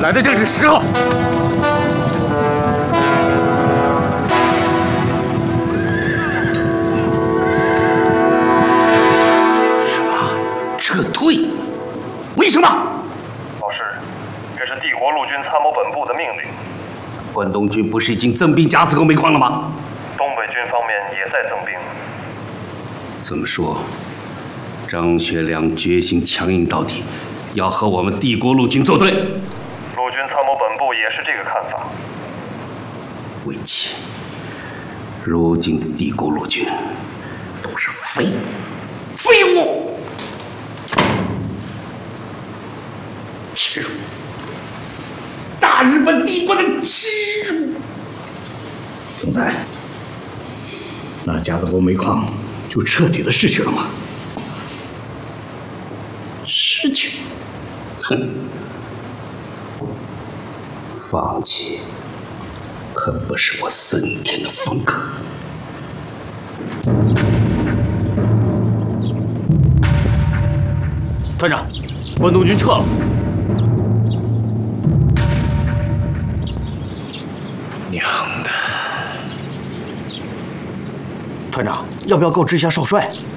来的正是时候。 什么？撤退？为什么？ 老师，这是帝国陆军参谋本部的命令。 关东军不是已经增兵甲子沟煤矿了吗？ 东北军方面也在增兵。 这么说，张学良决心强硬到底，要和我们帝国陆军作对。 陆军参谋本部也是这个看法。 魏启，如今的帝国陆军都是废物，耻辱！大日本帝国的耻辱！总裁，那甲子沟煤矿就彻底的失去了吗？失去？哼！放弃可不是我森田的风格。 团长，关东军撤了。 娘的！ 团长，要不要告知一下少帅？